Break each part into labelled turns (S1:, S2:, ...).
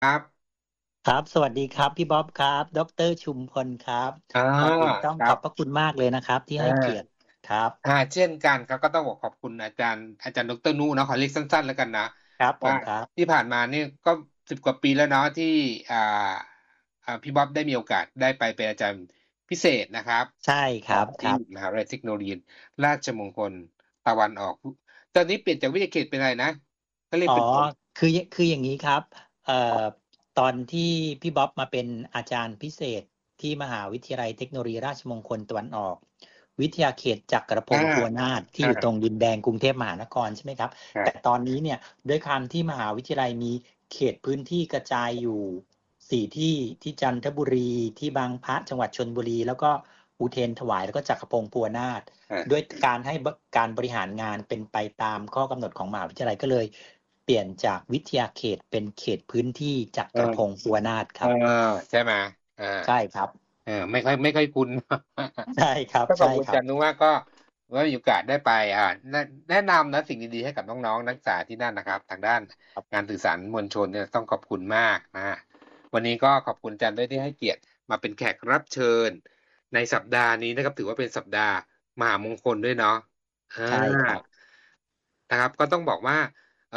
S1: ครับ
S2: ครับสวัสดีครับพี่บ๊อบครับดรชุมพลครับ
S1: อ่า
S2: ก่อนอื่นต้อง
S1: ครับ
S2: ขอบพระคุณมากเลยนะครับที่
S1: อ่
S2: ให้เกียรติ
S1: า
S2: ครับ
S1: เช่นกันครับก็ต้องบอกขอบคุณอาจารย์ดรนูนะขอเรียกสั้นๆแล้วกันนะ
S2: ครับผ
S1: ว่า
S2: มครับ
S1: ที่ผ่านมานี่ก็10 กว่าปีแล้วเนาะที่อ่าพี่บ๊อบได้มีโอกาสได้ไปเป็นอาจารย์พิเศษนะครับ
S2: ใช่ค
S1: ของที่
S2: รับครับ
S1: มหาวิทยาลัยเทคโนโลยีราชมงคลตะวันออกตอนนี้เปลี่ยนจากวิทยาเขตเป็นอะไรนะก็เรียก
S2: อ๋อ
S1: เป็น
S2: คืออย่างนี้ครับเอ่อตอนที่พี่บ๊อบมาเป็นอาจารย์พิเศษที่มหาวิทยาลัยเทคโนโลยีราชมงคลตะวันออกวิทยาเขตจักรพ
S1: อ่า
S2: งศ์ภัวนาถที่อยู่ตรงดินแดงกรุงเทพมหานครใช่ไหมครับแต่ตอนนี้เนี่ยด้วยความที่มหาวิทยาลัยมีเขตพื้นที่กระจายอยู่4 ที่ที่จันทบุรีที่บางพระจังหวัดชลบุรีแล้วก็อุเทรนถวายแล้วก็จักรพงศ์ภัวนาถด้วยการให้การบริหารงานเป็นไปตามข้อกำหนดของมหาวิทยาลัยก็เลย เปลี่ยนจากวิทยาเขตเป็นเขตพื้นที่จักรพง
S1: เออ
S2: ศ์ภัวนาถค
S1: เออ
S2: รับ
S1: ใช่ไหมอ่า
S2: ใช่ครับ
S1: ไม่ค่อยคุ้น
S2: ใช่ครับ
S1: ก็ขอบ
S2: ใช่ครับ
S1: คุณอาจารย์นุว่าก็ว่ามีโอกาสได้ไปแนะแนะนำนะสิ่งดีๆให้กับน้องๆนักศึกษาที่นั่นนะครับทางด้าน
S2: ครับ
S1: งานสื่อสารมวลชนเนี่ยต้องขอบคุณมากนะวันนี้ก็ขอบคุณอาจารย์ด้วยที่ให้เกียรติมาเป็นแขกรับเชิญในสัปดาห์นี้นะครับถือว่าเป็นสัปดาห์มหามงคลด้วยเนาะอ่า
S2: ใช่ครับ
S1: นะครับก็ต้องบอกว่าเอ่อ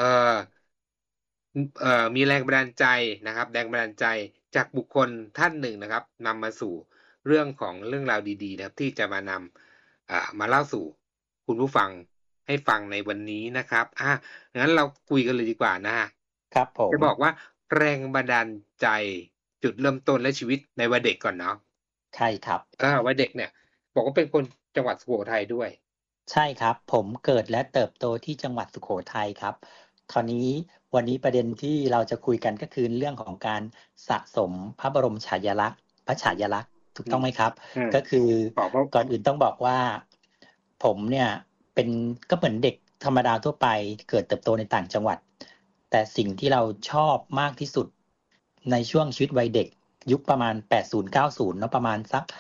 S1: มีแรงบันดาลใจนะครับแรงบันดาลใจจากบุคคลท่านหนึ่งนะครับนำมาสู่เรื่องของเรื่องราวดีๆนะครับที่จะมานำมาเล่าสู่คุณผู้ฟังให้ฟังในวันนี้นะครับงั้นเราคุยกันเลยดีกว่านะ
S2: ครับผม
S1: จะบอกว่าแรงบันดาลใจจุดเริ่มต้นและชีวิตในวัยเด็กก่อนเนาะ
S2: ใช่ครับ
S1: วัยเด็กเนี่ยบอกว่าเป็นคนจังหวัดสุโขทัยด้วย
S2: ใช่ครับผมเกิดและเติบโตที่จังหวัดสุโขทัยครับคราวนี้วันนี้ประเด็นที่เราจะคุยกันก็คือเรื่องของการสะสมพระบรมฉายาลักษณ์พระฉายาลักษณ์ถูก
S1: อืม
S2: ต้องไหมครับ
S1: อืม
S2: ก็คือ
S1: ขอเพราะ
S2: ก่อนอื่นต้องบอกว่าผมเนี่ยเป็นก็เหมือนเด็กธรรมดาทั่วไปเกิดเติบโตในต่างจังหวัดแต่สิ่งที่เราชอบมากที่สุดในช่วงชีวิตวัยเด็กยุคประมาณ80 90เนาะประมาณสัก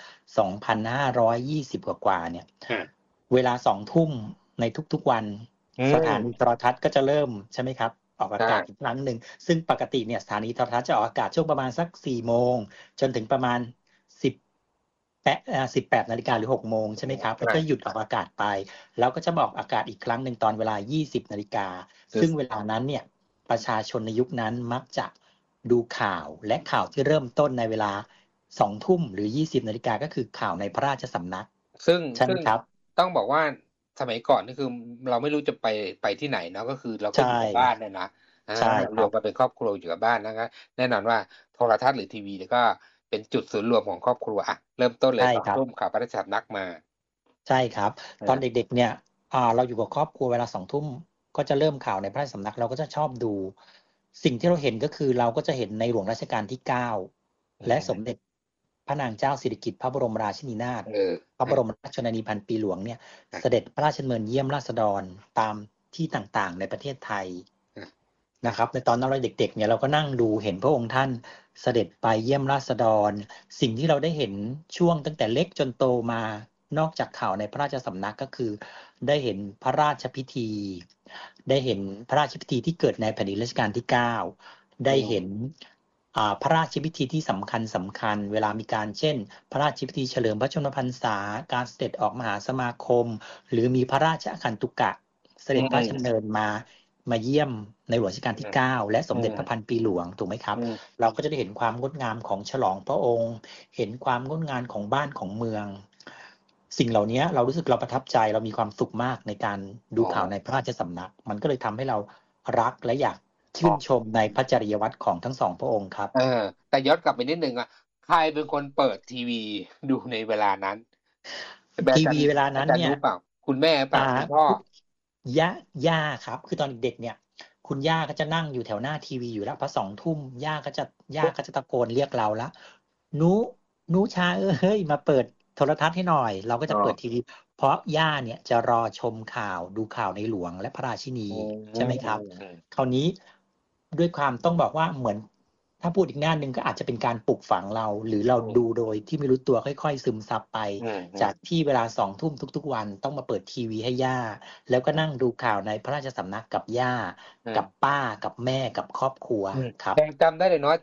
S2: 2,520กว่าเนี่ย
S1: อ่า
S2: เวลา2 ทุ่มในทุกๆวัน
S1: อื
S2: สถานีโท
S1: ม
S2: รทัศน์ก็จะเริ่มใช่ไหมครับออกอากาศอีก
S1: ใช่
S2: ครั้งหนึ่งซึ่งปกติเนี่ยสถานีโทรทัศน์จะออกอากาศช่วงประมาณสัก4 โมงจนถึงประมาณ10 18 นาฬิกาหรือ6 โมงใช่ไหมครับแล้วก็ห
S1: ใช่
S2: ยุดออกอากาศไปแล้วก็จะมาออกอากาศอีกครั้งหนึ่งตอนเวลา20 นาฬิกา
S1: คือ
S2: ซึ่งเวลานั้นเนี่ยประชาชนในยุคนั้นมักจะดูข่าวและข่าวที่เริ่มต้นในเวลา2 ทุ่มหรือ20 นาฬิกาก็คือข่าวในพระราชสำนัก
S1: ซึ่งซึ่ง
S2: ใช่ไหมครับ
S1: ต้องบอกว่าสมัยก่อนนี่คือเราไม่รู้จะไปที่ไหนเนาะก็คือเราก็
S2: ใช่
S1: อยู่กับบ้านเนี่ยนะอ่า
S2: ใช่ครับ
S1: รวมกันเป็นครอบครัวอยู่กับบ้านนะครับแน่นอนว่าโทรทัศน์หรือทีวีเนี่ยก็เป็นจุดศูนย์รวมของครอบครัวเริ่มต้นเลย
S2: ใช่ครับ
S1: สองทุ่มข่าวพระราชสำนักมา
S2: ใช่ครับตอน
S1: อ่า
S2: เด็กๆเนี่ยเราอยู่กับครอบครัวเวลา2 ทุ่มก็จะเริ่มข่าวในพระราชสำนักเราก็จะชอบดูสิ่งที่เราเห็นก็คือเราก็จะเห็นในหลวงรัชกาลที่9
S1: อื
S2: และสมเด็
S1: ม
S2: จพระนางเจ้าสิริกิติ์พระบรมราชินีนาถ
S1: เออ
S2: พระบรม
S1: อ่า
S2: ราชชนนีพันปีหลวงเนี่ย
S1: อ่า
S2: เสด็จพระราชดำเนินเยี่ยมราษฎรตามที่ต่างๆในประเทศไทย
S1: อ่า
S2: นะครับในตอนนั้นเราเด็กๆเนี่ยเราก็นั่งดูเห็นพระองค์ท่านเสด็จไปเยี่ยมราษฎรสิ่งที่เราได้เห็นช่วงตั้งแต่เล็กจนโตมา นอกจากข่าวในพระราชสำนักก็คือได้เห็นพระราชพิธีได้เห็นพระราชพิธีที่เกิดในแผ่นดินรัชกาลที่9ได้
S1: อื
S2: เห็น
S1: ม
S2: พระราชพิธีที่สำคัญเวลามีการเช่นพระราชพิธีเฉลิมพระชนมพรรษาการเสด็จออกมหาสมาคมหรือมีพระราชอาคันตุกะเส
S1: อื
S2: ด็จพระราชดำ
S1: ม
S2: เนินมาเยี่ยมในหลวงรัชกาลที่9และส
S1: อื
S2: มเด็จพระพัน
S1: ม
S2: ปีหลวงถูกไหมครับ
S1: อืม
S2: เราก็จะได้เห็นความงดงามของฉลองพระองค์ เห็นความงดงามของบ้านของเมืองสิ่งเหล่านี้เรารู้สึกเราประทับใจเรามีความสุขมากในการดู
S1: อ๋อ
S2: ข่าวในพระราชสำนักมันก็เลยทำให้เรารักและอยาก
S1: อ๋
S2: ชื่
S1: อ
S2: นชมในพระจริยวัตรของทั้งสองพระองค์ครับ
S1: เออแต่ย้อนกลับไปนิดนึงใครเป็นคนเปิดทีวีดูในเวลานั้นเป็นอาจารย์
S2: ทีวีเวลา
S1: อา
S2: นั้นเนี่ย
S1: จารย์รู้เปล่าคุณแม่เป
S2: อ่า
S1: ล่าคุณพ่อ
S2: คุณย่าย่าครับคือตอนเด็กๆเนี่ยคุณย่าก็จะนั่งอยู่แถวหน้าทีวีอยู่แล้วพอ2 ทุ่มย่าก็จะตะโกนเรียกเราแล้วหนูหนูชาเอ้ยมาเปิดโทรทัศน์ให้หน่อยเราก็
S1: อ๋อ
S2: จะเปิดทีวี เพราะย่าเนี่ยจะรอชมข่าวดูข่าวในหลวงและพระราชินี
S1: อืมอื
S2: ใช่ไหมครับ
S1: ม
S2: คราวนี้ด้วยความต้องบอกว่าเหมือนถ้าพูดอีกหน้าหนึ่งก็อาจจะเป็นการปลูกฝังเรา หรือเราดูโดยที่ไม่รู้ตัวค่อยๆซึมซับไป จากที่เวลา2 ทุ่มทุกๆวันต้องมาเปิดทีวีให้ย่า แล้วก็นั่งดูข่าวในพระราชสำนักกับย่า กับป้ากับแม่กับครอบครัวครับ
S1: แดงจำได้เลยเนาะ